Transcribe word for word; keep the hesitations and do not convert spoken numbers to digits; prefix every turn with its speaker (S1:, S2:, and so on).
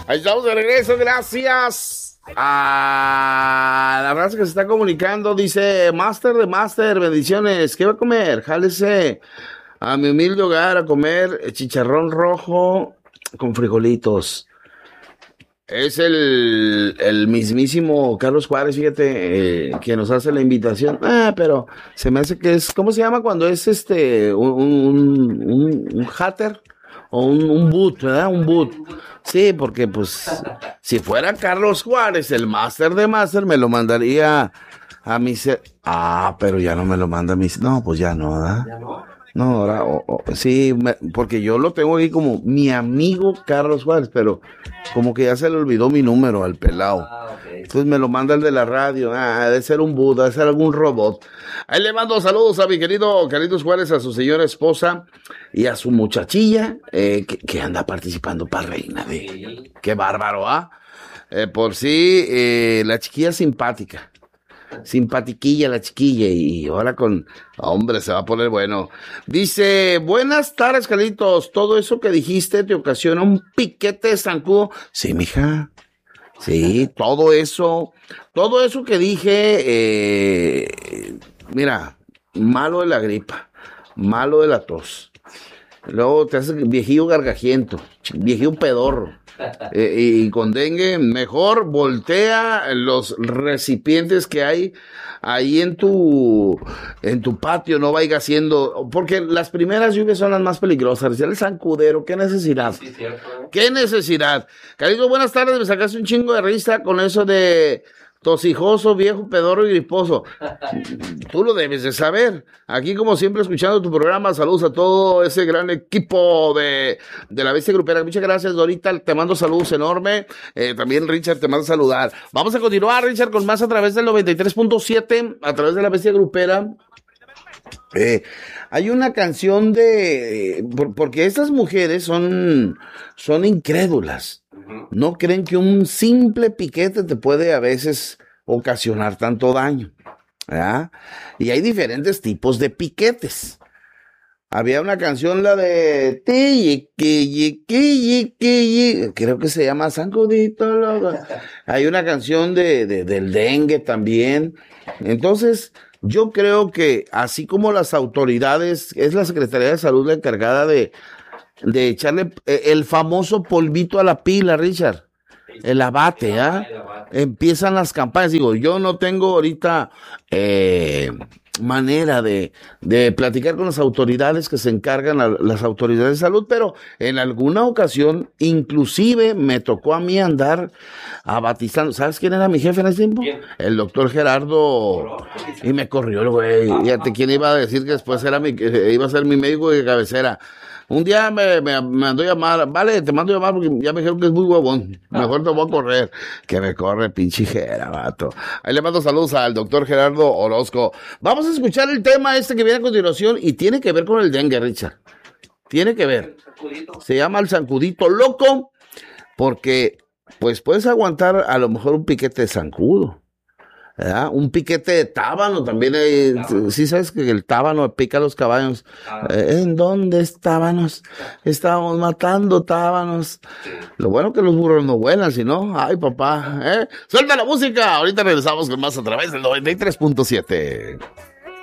S1: Ahí estamos de regreso, gracias a la raza que se está comunicando. Dice, Master de Master, bendiciones. ¿Qué va a comer? Jálese a mi humilde hogar a comer chicharrón rojo con frijolitos. Es el, el mismísimo Carlos Juárez, fíjate, eh, que nos hace la invitación. Ah, pero se me hace que es, ¿cómo se llama cuando es este, un, un, un, un hater? O un, un boot, ¿verdad? Un boot. Sí, porque pues, si fuera Carlos Juárez, el máster de máster, me lo mandaría a mi... Se- ah, pero ya no me lo manda a mi... No, pues ya no, ¿verdad?
S2: ¿Ya no?
S1: No, ahora, o- o- sí, me- porque yo lo tengo aquí como mi amigo Carlos Juárez, pero como que ya se le olvidó mi número al pelado.
S2: Ah, ok.
S1: Entonces me lo manda el de la radio. Ah, debe ser un Buda, debe ser algún robot. Ahí le mando saludos a mi querido Carlitos Juárez, a su señora esposa y a su muchachilla, eh, que, que anda participando para reina de...
S2: Sí.
S1: Qué bárbaro, ¿ah? Eh, por sí, eh, la chiquilla simpática. Simpatiquilla la chiquilla y ahora con... Hombre, se va a poner bueno. Dice, buenas tardes, Carlitos. Todo eso que dijiste te ocasiona un piquete de zancudo. Sí, mija. Sí, todo eso, todo eso que dije, eh, mira, malo de la gripa, malo de la tos. Luego te hace viejillo gargajiento, ch- viejillo pedorro. Eh, y con dengue, mejor voltea los recipientes que hay ahí en tu, en tu patio, no vaya haciendo, porque las primeras lluvias son las más peligrosas. Decía el zancudero, qué necesidad.
S2: Sí, cierto.
S1: ¿Qué necesidad? Carito, buenas tardes, me sacaste un chingo de risa con eso de tosijoso, viejo, pedorro y griposo. Tú lo debes de saber. Aquí, como siempre, escuchando tu programa, saludos a todo ese gran equipo de, de la Bestia Grupera. Muchas gracias, Dorita, te mando saludos enorme. Eh, también, Richard, te mando a saludar. Vamos a continuar, Richard, con más a través del noventa y tres punto siete, a través de la Bestia Grupera. Eh, hay una canción de... eh, por- porque estas mujeres son, son incrédulas.
S2: Ujú.
S1: No creen que un simple piquete te puede a veces ocasionar tanto daño, ¿verdad? Y hay diferentes tipos de piquetes. Había una canción, la de... Tiyi, quiyi, quiyi, quiyi, creo que se llama Sancudito Loco. Hay una canción de, de- del dengue también. Entonces, yo creo que así como las autoridades, es la Secretaría de Salud la encargada de, de echarle eh, el famoso polvito a la pila, Richard. El abate, ¿ah?
S2: El abate.
S1: Empiezan las campañas. Digo, yo no tengo ahorita eh, manera de, de platicar con las autoridades que se encargan, a, las autoridades de salud, pero en alguna ocasión, inclusive me tocó a mí andar abatizando. ¿Sabes quién era mi jefe en ese tiempo?
S2: ¿Quién?
S1: El doctor Gerardo. Y me corrió el güey. Fíjate, ¿quién iba a decir que después era mi, que iba a ser mi médico de cabecera? Un día me, me, me mandó a llamar, vale, te mando a llamar porque ya me dijeron que es muy huevón, mejor te voy a correr. Que me corre, pinche Jera, vato. Ahí le mando saludos al doctor Gerardo Orozco. Vamos a escuchar el tema este que viene a continuación y tiene que ver con el dengue, Richard. Tiene que ver.
S2: Sacudito.
S1: Se llama el zancudito loco porque, pues, puedes aguantar a lo mejor un piquete de zancudo. ¿Verdad? Un piquete de tábano también. Hay,
S2: Tábano.
S1: sí, sabes que el tábano pica a los caballos.
S2: Ah,
S1: Eh, ¿En dónde estábamos? Estábamos matando tábanos. Lo bueno que los burros no vuelan, si no, ay papá, ¿eh? Suelta la música. Ahorita regresamos con más a través del noventa y tres punto siete.